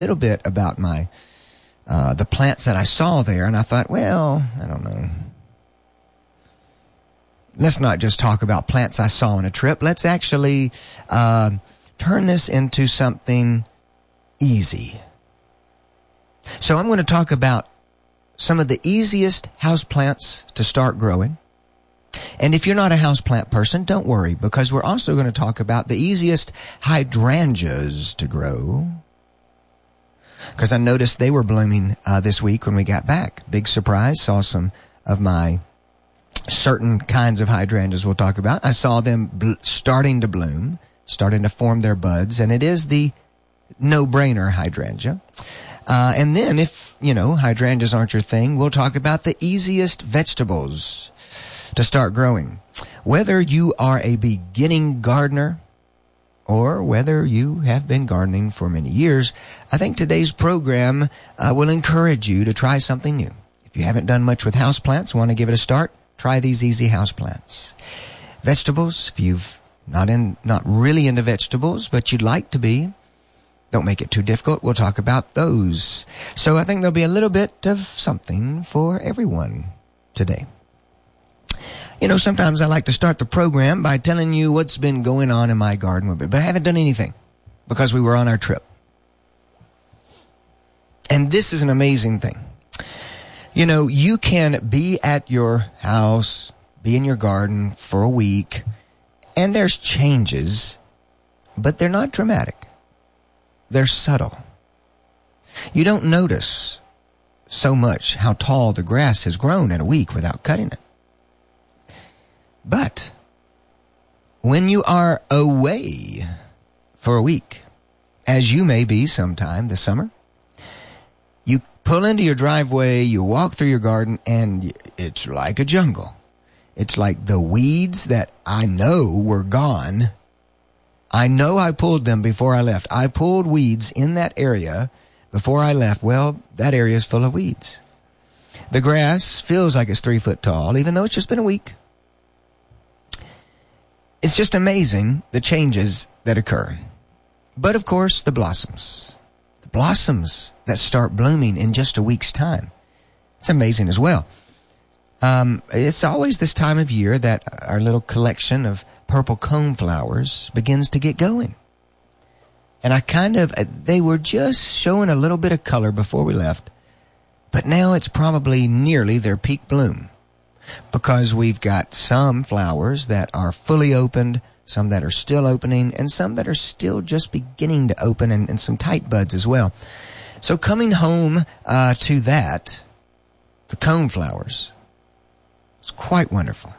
little bit about my the plants that I saw there, and I thought, well, I don't know. Let's not just talk about plants I saw on a trip. Let's actually turn this into something easy. So I'm going to talk about some of the easiest houseplants to start growing. And if you're not a houseplant person, don't worry, because we're also going to talk about the easiest hydrangeas to grow. Because I noticed they were blooming this week when we got back. Big surprise. Saw some of my certain kinds of hydrangeas we'll talk about. I saw them starting to bloom, starting to form their buds, and it is the no-brainer hydrangea. And then if, hydrangeas aren't your thing, we'll talk about the easiest vegetables to start growing. Whether you are a beginning gardener or whether you have been gardening for many years, I think today's program will encourage you to try something new. If you haven't done much with houseplants, want to give it a start, try these easy houseplants. Vegetables, if you've not really into vegetables, but you'd like to be, don't make it too difficult. We'll talk about those. So I think there'll be a little bit of something for everyone today. Sometimes I like to start the program by telling you what's been going on in my garden, but I haven't done anything because we were on our trip. And this is an amazing thing. You can be at your house, be in your garden for a week, and there's changes, but they're not dramatic. They're subtle. You don't notice so much how tall the grass has grown in a week without cutting it. But when you are away for a week, as you may be sometime this summer, you pull into your driveway, you walk through your garden, and it's like a jungle. It's like the weeds that I know were gone. I know I pulled them before I left. I pulled weeds in that area before I left. Well, that area is full of weeds. The grass feels like it's 3 foot tall, even though it's just been a week. It's just amazing the changes that occur. But of course, the blossoms that start blooming in just a week's time. It's amazing as well. It's always this time of year that our little collection of purple coneflowers begins to get going. And they were just showing a little bit of color before we left, but now it's probably nearly their peak bloom. Because we've got some flowers that are fully opened, some that are still opening, and some that are still just beginning to open, and some tight buds as well. So coming home to that, the coneflowers, it's quite wonderful.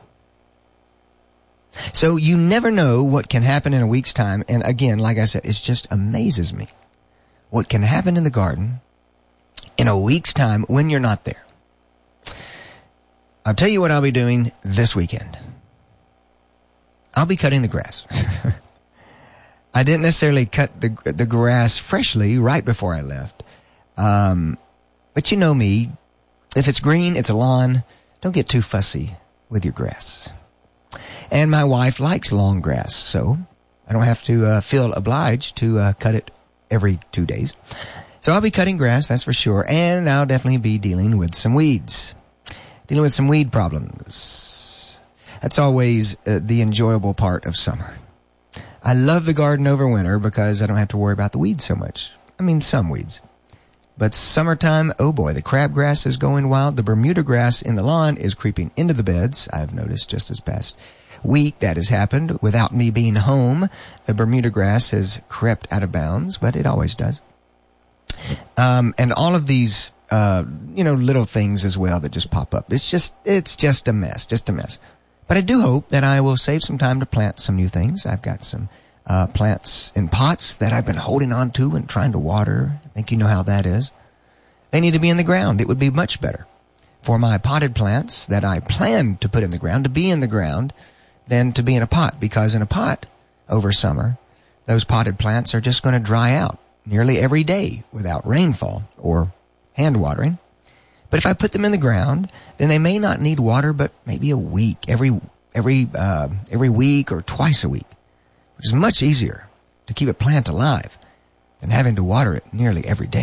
So you never know what can happen in a week's time. And again, like I said, it just amazes me what can happen in the garden in a week's time when you're not there. I'll tell you what I'll be doing this weekend. I'll be cutting the grass. I didn't necessarily cut the grass freshly right before I left. But you know me. If it's green, it's a lawn. Don't get too fussy with your grass. And my wife likes long grass, so I don't have to feel obliged to cut it every 2 days. So I'll be cutting grass, that's for sure. And I'll definitely be dealing with some weeds. Dealing with some weed problems. That's always the enjoyable part of summer. I love the garden over winter because I don't have to worry about the weeds so much. I mean, some weeds. But summertime, oh boy, the crabgrass is going wild. The Bermuda grass in the lawn is creeping into the beds. I've noticed just this past week that has happened without me being home. The Bermuda grass has crept out of bounds, but it always does. And all of these little things as well that just pop up. It's just a mess, But I do hope that I will save some time to plant some new things. I've got some plants in pots that I've been holding on to and trying to water. I think you know how that is. They need to be in the ground. It would be much better for my potted plants that I plan to put in the ground to be in the ground than to be in a pot, because in a pot over summer, those potted plants are just going to dry out nearly every day without rainfall or hand watering. But if I put them in the ground, then they may not need water, but maybe a week, every week or twice a week, which is much easier to keep a plant alive and having to water it nearly every day.